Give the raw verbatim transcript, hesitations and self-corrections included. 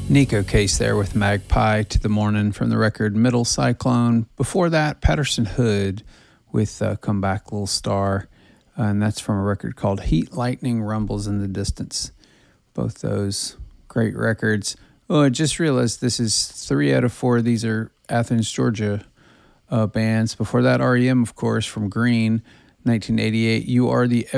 Nico Case there with Magpie to the Morning from the record Middle Cyclone. Before that, Patterson Hood with uh, Come Back Little Star, uh, and that's from a record called Heat Lightning Rumbles in the Distance. Both those great records. Oh, I just realized this is three out of four. These are Athens, Georgia uh, bands. Before that, R E M, of course, from Green, nineteen eighty-eight. You Are the